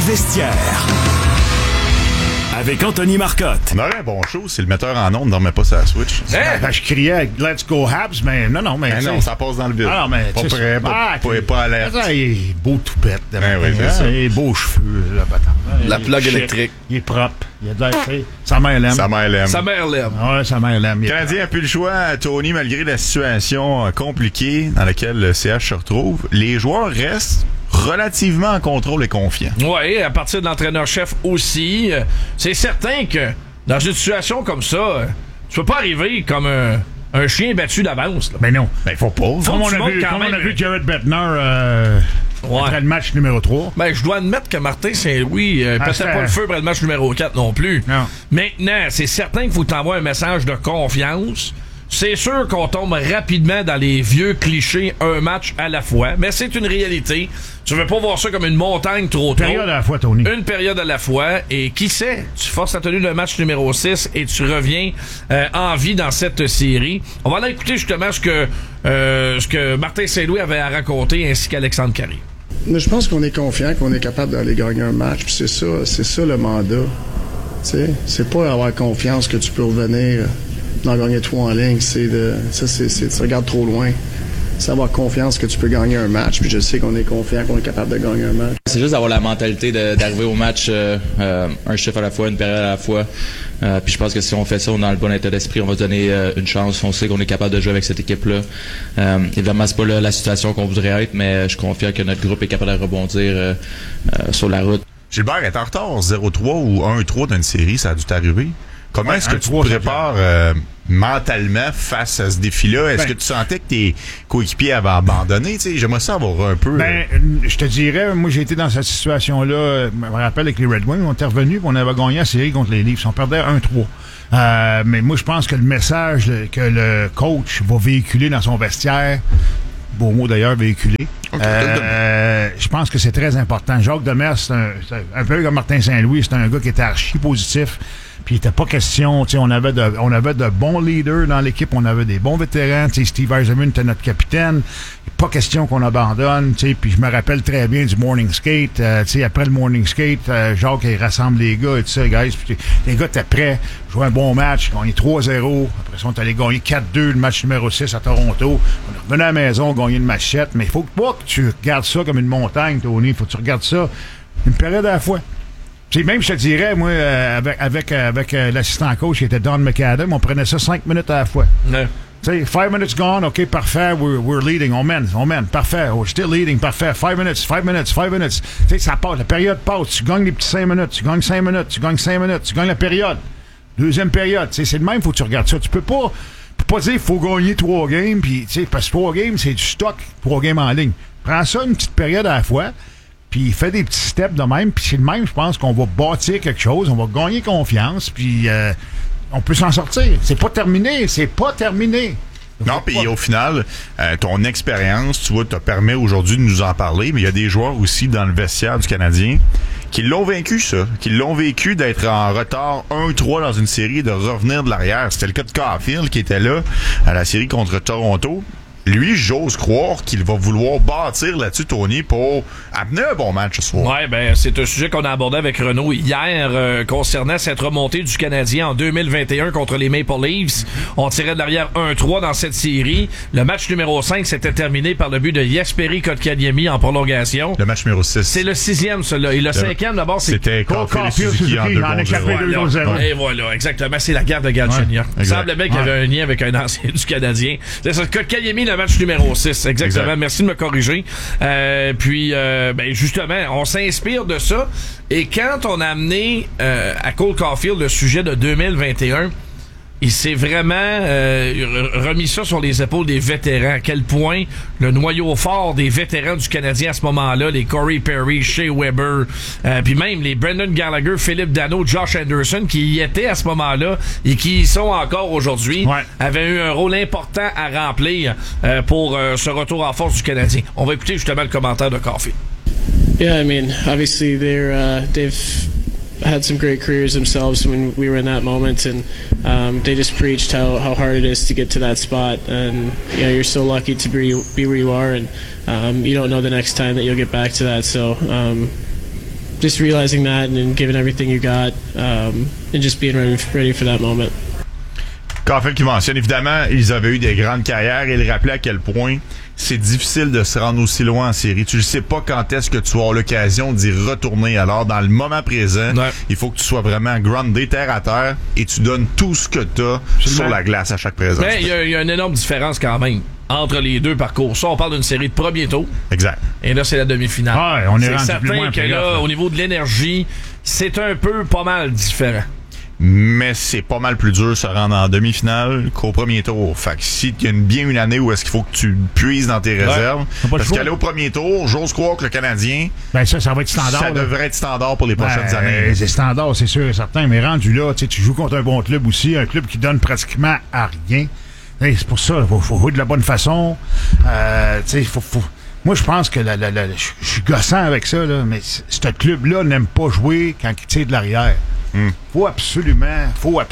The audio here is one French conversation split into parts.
vestiaire. Avec Anthony Marcotte. On aurait un bon show si le metteur en ondes ne dormait pas sa Switch. Je criais « Let's go Habs », mais non, ça passe dans le vide. Ah, mais pas prêt, pas alerte. Il est beau toupette. Oui, c'est ça. Il est beaux cheveux, la patente. La plug électrique. Il est propre. Il a de l'air fait. Sa mère l'aime. Sa mère l'aime. Ouais, sa mère l'aime. Le Canadien n'a plus le choix, Tony, malgré la situation compliquée dans laquelle le CH se retrouve. Les joueurs restent relativement en contrôle et confiants. Oui, à partir de l'entraîneur-chef aussi. C'est certain que dans une situation comme ça, tu peux pas arriver comme un chien battu d'avance. Là. Ben non. Ben faut pas. Comme on a vu Jared Bettner après le match numéro 3. Ben, je dois admettre que Martin Saint-Louis peut-être pas le feu pour le match numéro 4 non plus. Non. Maintenant, c'est certain qu'il faut t'envoyer un message de confiance. C'est sûr qu'on tombe rapidement dans les vieux clichés un match à la fois, mais c'est une réalité. Tu veux pas voir ça comme une montagne trop. Une période à la fois, Tony. Une période à la fois, et qui sait, tu forces la tenue de match numéro 6 et tu reviens en vie dans cette série. On va aller écouter justement ce que Martin Saint-Louis avait à raconter, ainsi qu'Alexandre Carré. Mais je pense qu'on est confiant, qu'on est capable d'aller gagner un match, puis c'est ça le mandat. T'sais, c'est pas avoir confiance que tu peux revenir d'en gagner 3 en ligne, tu regardes trop loin. C'est avoir confiance que tu peux gagner un match, puis je sais qu'on est confiant qu'on est capable de gagner un match. C'est juste d'avoir la mentalité d'arriver au match un chiffre à la fois, une période à la fois. Puis je pense que si on fait ça, on est dans le bon état d'esprit, on va donner une chance. On sait qu'on est capable de jouer avec cette équipe-là. Évidemment, c'est pas la situation qu'on voudrait être, mais je suis confiant que notre groupe est capable de rebondir sur la route. Gilbert est en retard 0-3 ou 1-3 dans une série, ça a dû t'arriver. Comment est-ce que tu te prépares mentalement face à ce défi-là? Est-ce que tu sentais que tes coéquipiers avaient abandonné? T'sais, j'aimerais ça avoir un peu... je te dirais, moi j'ai été dans cette situation-là, je me rappelle avec les Red Wings, on était revenus et on avait gagné la série contre les Leafs. On perdait 1-3. Mais moi je pense que le message que le coach va véhiculer dans son vestiaire, beau mot d'ailleurs, véhiculer, je pense que c'est très important. Jacques Demers, c'est un peu comme Martin Saint-Louis, c'est un gars qui était archi positif. Puis il était pas question, tu sais, on avait de bons leaders dans l'équipe, on avait des bons vétérans, tu sais, Steve Eisenman était notre capitaine. Pas question qu'on abandonne, tu sais, puis je me rappelle très bien du morning skate, tu sais, après le morning skate, Jacques il rassemble les gars et tout ça, guys, puis les gars étaient prêts, jouaient un bon match, gagné 3-0, après ça on est allé gagner 4-2 le match numéro 6 à Toronto, on est revenu à la maison, gagné le match 7, mais il faut pas que tu regardes ça comme une montagne, Tony, il faut que tu regardes ça une période à la fois. T'sais, même, je te dirais, moi, avec l'assistant coach qui était Don McAdam, on prenait ça 5 minutes à la fois. Ouais. T'sais, 5 minutes gone, OK, parfait, we're leading, on mène, parfait, we're still leading, parfait, 5 minutes. T'sais, ça passe, la période passe, tu gagnes les petits 5 minutes, tu gagnes la période. Deuxième période, t'sais, c'est le même, faut que tu regardes ça. Tu peux pas dire, faut gagner 3 games, pis, t'sais, parce que 3 games, c'est du stock, 3 games en ligne. Prends ça une petite période à la fois. Puis il fait des petits steps de même, puis c'est le même, je pense qu'on va bâtir quelque chose, on va gagner confiance, puis on peut s'en sortir. C'est pas terminé. Non, puis au final, ton expérience, tu vois, te permet aujourd'hui de nous en parler, mais il y a des joueurs aussi dans le vestiaire du Canadien qui l'ont vécu, ça. Qui l'ont vécu d'être en retard 1-3 dans une série et de revenir de l'arrière. C'était le cas de Caulfield qui était là à la série contre Toronto. Lui, j'ose croire qu'il va vouloir bâtir là-dessus, Tony, pour amener un bon match ce soir. Ouais, ben c'est un sujet qu'on a abordé avec Renaud hier concernant cette remontée du Canadien en 2021 contre les Maple Leafs. On tirait de l'arrière 1-3 dans cette série. Le match numéro 5 s'était terminé par le but de Jesperi Kotkaniemi en prolongation. Le match numéro 6. C'est le 6e, celui-là. Et le 5e, d'abord, c'était Caulfield en 2-0. Et voilà, exactement. C'est la guerre de Galchenyuk. Il semble bien qu'il y avait un lien avec un ancien du Canadien. C'est ça, Kotkaniemi, le match numéro 6, exactement. Exact. Merci de me corriger. Puis, justement, on s'inspire de ça. Et quand on a amené à Cole Caulfield le sujet de 2021, il s'est vraiment remis ça sur les épaules des vétérans. À quel point le noyau fort des vétérans du Canadien à ce moment-là, les Corey Perry, Shea Weber, puis même les Brendan Gallagher, Philippe Danault, Josh Anderson, qui y étaient à ce moment-là et qui y sont encore aujourd'hui, avaient eu un rôle important à remplir pour ce retour en force du Canadien. On va écouter justement le commentaire de Caulfield. Yeah, I mean, obviously they've had some great careers themselves when we were in that moment, and they just preached how hard it is to get to that spot, and you know, you're so lucky to be where you are, and you don't know the next time that you'll get back to that, so just realizing that and giving everything you got, and just being ready for that moment. Caulfield qui mentionne, évidemment, ils avaient eu des grandes carrières et il rappelait à quel point c'est difficile de se rendre aussi loin en série. Tu ne sais pas quand est-ce que tu vas avoir l'occasion d'y retourner. Alors, dans le moment présent, il faut que tu sois vraiment groundé, terre à terre, et tu donnes tout ce que tu as sur la glace à chaque présence. Mais il y a une énorme différence quand même entre les deux parcours. Ça, on parle d'une série de premier tour. Exact. Et là, c'est la demi-finale. Ouais, on est certain que là, au niveau de l'énergie, c'est un peu pas mal différent. Mais c'est pas mal plus dur de se rendre en demi-finale qu'au premier tour. Fait que si il y a bien une année où est-ce qu'il faut que tu puises dans tes réserves, parce qu'aller au premier tour, j'ose croire que le Canadien, ben ça va être standard. Ça devrait être standard pour les prochaines années. C'est standard, c'est sûr et certain. Mais rendu là, tu joues contre un bon club aussi, un club qui donne pratiquement à rien. C'est pour ça, il faut jouer de la bonne façon. Moi, je pense que je suis gossant avec ça, là, mais ce club-là n'aime pas jouer quand il tire de l'arrière. Faut absolument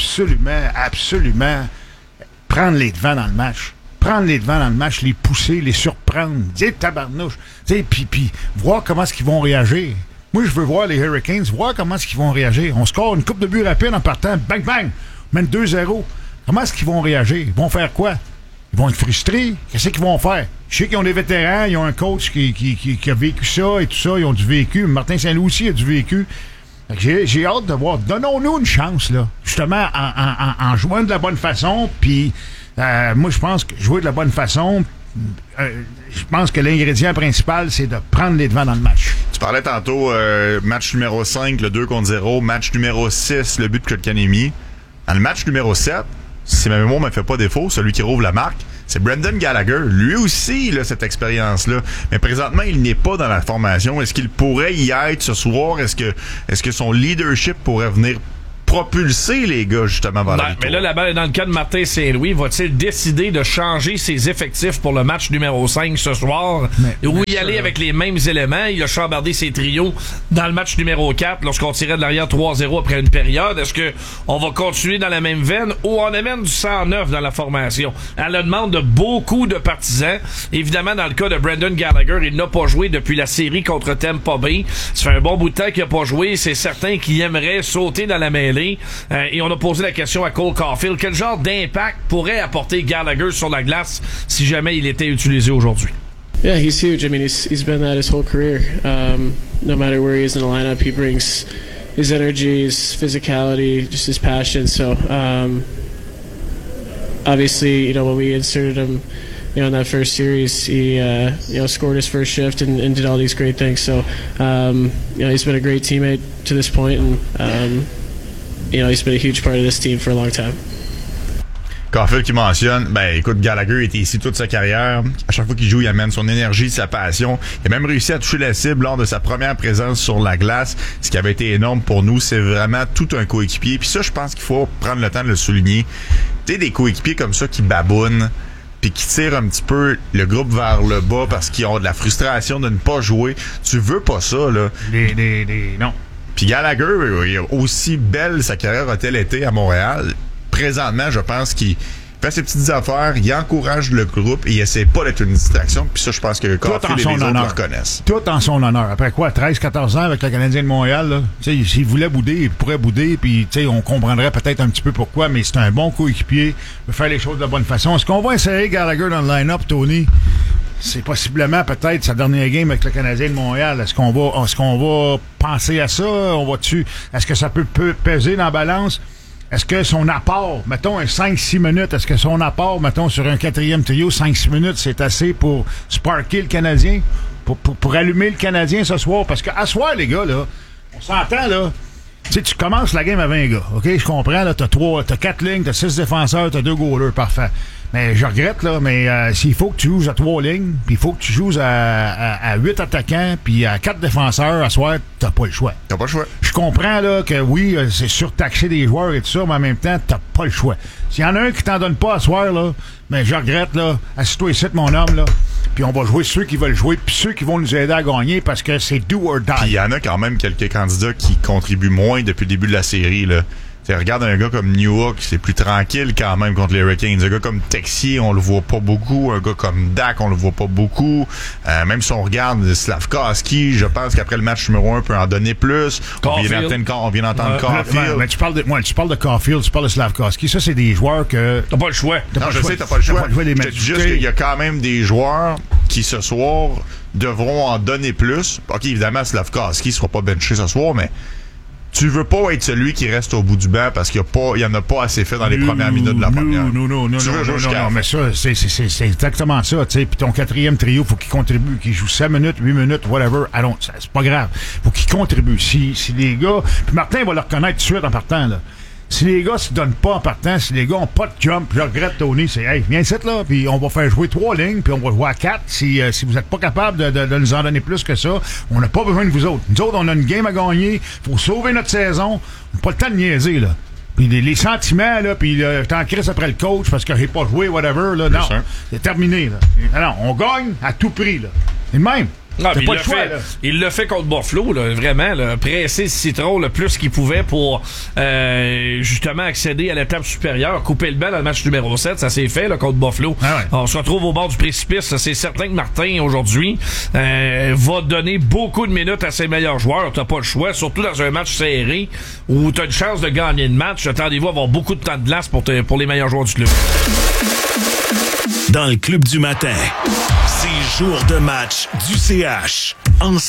prendre les devants dans le match. Prendre les devants dans le match, les pousser, les surprendre, dire tabarnouche. Puis voir comment est-ce qu'ils vont réagir. Moi, je veux voir les Hurricanes, voir comment est-ce qu'ils vont réagir. On score une coupe de buts rapide en partant, bang, bang, on mène 2-0. Comment est-ce qu'ils vont réagir? Ils vont faire quoi? Ils vont être frustrés. Qu'est-ce qu'ils vont faire? Je sais qu'ils ont des vétérans, ils ont un coach qui a vécu ça et tout ça, ils ont du vécu. Martin Saint-Louis aussi a du vécu. J'ai hâte de voir. Donnons-nous une chance, là. Justement, en jouant de la bonne façon, puis moi, je pense que jouer de la bonne façon, je pense que l'ingrédient principal, c'est de prendre les devants dans le match. Tu parlais tantôt, match numéro 5, le 2-0, match numéro 6, le but de Kotkaniemi. Dans le match numéro 7, si ma mémoire ne me fait pas défaut, celui qui rouvre la marque, c'est Brendan Gallagher. Lui aussi, il a cette expérience-là. Mais présentement, il n'est pas dans la formation. Est-ce qu'il pourrait y être ce soir? Est-ce que son leadership pourrait venir propulser les gars justement vers la victoire? Mais là, la balle est dans le cas de Martin Saint-Louis. Va-t-il décider de changer ses effectifs pour le match numéro 5 ce soir? Ou y aller avec les mêmes éléments? Il a chambardé ses trios dans le match numéro 4 lorsqu'on tirait de l'arrière 3-0 après une période. Est-ce que on va continuer dans la même veine ou on amène du 109 dans la formation? À la demande de beaucoup de partisans. Évidemment, dans le cas de Brendan Gallagher, il n'a pas joué depuis la série contre Tampa Bay. Ça fait un bon bout de temps qu'il n'a pas joué. C'est certain qu'il aimerait sauter dans la mêlée. Et on a posé la question à Cole Caulfield. Quel genre d'impact pourrait apporter Gallagher sur la glace si jamais il était utilisé aujourd'hui? Yeah, he's huge. I mean, he's been that his whole career. No matter where he is in the lineup, he brings his energy, his physicality, just his passion. So, obviously, when we inserted him, in that first series, he scored his first shift and did all these great things. So, he's been a great teammate to this point, and he's been a huge part of this team for a long time. Caulfield qui mentionne, écoute, Gallagher était ici toute sa carrière. À chaque fois qu'il joue, il amène son énergie, sa passion. Il a même réussi à toucher la cible lors de sa première présence sur la glace. Ce qui avait été énorme pour nous, c'est vraiment tout un coéquipier. Puis ça, je pense qu'il faut prendre le temps de le souligner. Tu sais, des coéquipiers comme ça qui babounent, puis qui tirent un petit peu le groupe vers le bas parce qu'ils ont de la frustration de ne pas jouer. Tu veux pas ça, là. Non. Puis Gallagher, aussi belle sa carrière a-t-elle été à Montréal, présentement, je pense qu'il fait ses petites affaires, il encourage le groupe et il essaie pas d'être une distraction. Puis ça, je pense que Caulfield et les autres le reconnaissent. Tout en son honneur. Après quoi, 13-14 ans avec le Canadien de Montréal, là, s'il voulait bouder, il pourrait bouder, puis on comprendrait peut-être un petit peu pourquoi, mais c'est un bon coéquipier, il veut faire les choses de la bonne façon. Est-ce qu'on va essayer Gallagher dans le line-up, Tony? C'est possiblement peut-être sa dernière game avec le Canadien de Montréal. Est-ce qu'on va penser à ça? Est-ce que ça peut peser dans la balance? Est-ce que son apport, mettons un 5-6 minutes, est-ce que son apport, mettons sur un quatrième trio, 5-6 minutes, c'est assez pour sparker le Canadien? Pour allumer le Canadien ce soir? Parce qu'à soir, les gars, là, on s'entend, là. Tu commences la game à 20 gars, OK? Je comprends, là, t'as 4 lignes, t'as 6 défenseurs, t'as 2 goalers, parfait. Mais je regrette, là, mais s'il faut que tu joues à 3 lignes, puis il faut que tu joues à 8 attaquants, puis à 4 défenseurs, à soir, t'as pas le choix. T'as pas le choix. Je comprends, là, que oui, c'est surtaxer des joueurs et tout ça, mais en même temps, t'as pas le choix. S'il y en a un qui t'en donne pas à soir, là, mais je regrette, là, assis-toi ici, mon homme, là, puis on va jouer ceux qui veulent jouer, puis ceux qui vont nous aider à gagner, parce que c'est do or die. Puis il y en a quand même quelques candidats qui contribuent moins depuis le début de la série, là. Regarde un gars comme Newhook, c'est plus tranquille quand même contre les Hurricanes. Un gars comme Texier, on le voit pas beaucoup. Un gars comme Dak, on le voit pas beaucoup. Même si on regarde Slavkovski, je pense qu'après le match numéro 1, peut en donner plus. On vient d'entendre Caulfield. Mais tu parles de Caulfield, tu parles de Slavkovski. Ça, c'est des joueurs que... T'as pas le choix. Je sais, t'as pas le choix. Je te dis juste qu'il y a quand même des joueurs qui, ce soir, devront en donner plus. OK, évidemment, Slavkovski sera pas benché ce soir, mais tu veux pas être celui qui reste au bout du banc parce qu'il y en a pas assez fait dans les premières minutes de la première. Non, mais ça, c'est exactement ça, tu sais. Puis ton quatrième trio, faut qu'il contribue, qu'il joue 5 minutes, 8 minutes, whatever. C'est pas grave. Faut qu'il contribue. Si les gars... Puis Martin va le reconnaître tout de suite en partant, là. Si les gars se donnent pas en partant, si les gars ont pas de jump, je regrette Tony, c'est hey, viens ici là, puis on va faire jouer 3 lignes, puis on va jouer à 4. Si vous êtes pas capable de nous en donner plus que ça, on n'a pas besoin de vous autres. Nous autres, on a une game à gagner, faut sauver notre saison, on n'a pas le temps de niaiser, là. Puis les sentiments, là, puis t'en crisses après le coach parce que j'ai pas joué, whatever, là, non, c'est terminé, là. Alors, on gagne à tout prix, là. C'est le même. Non, il l'a fait contre Buffalo, là, vraiment, là, presser le citron le plus qu'il pouvait pour justement accéder à l'étape supérieure, couper le bal dans le match numéro 7, ça s'est fait là, contre Buffalo. On se retrouve au bord du précipice, c'est certain que Martin aujourd'hui va donner beaucoup de minutes à ses meilleurs joueurs, t'as pas le choix, surtout dans un match serré où t'as une chance de gagner le match, attendez-vous à avoir beaucoup de temps de glace pour les meilleurs joueurs du club. Dans le club du matin, c'est jour de match du CH.